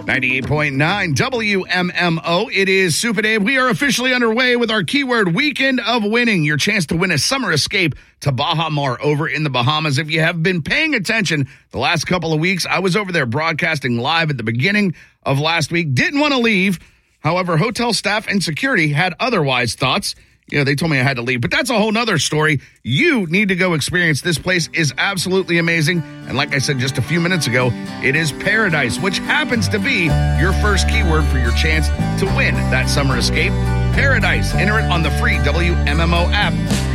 98.9 WMMO. It is Super Dave. We are officially underway with our keyword Weekend of Winning. Your chance to win a summer escape to Baha Mar over in the Bahamas. If you have been paying attention the last couple of weeks, I was over there broadcasting live at the beginning of last week. Didn't want to leave. However, hotel staff and security had otherwise thoughts. They told me I had to leave, but that's a whole nother story. You need to go experience. This place is absolutely amazing. And like I said just a few minutes ago, it is paradise, which happens to be your first keyword for your chance to win that summer escape. Paradise. Enter it on the free WMMO app.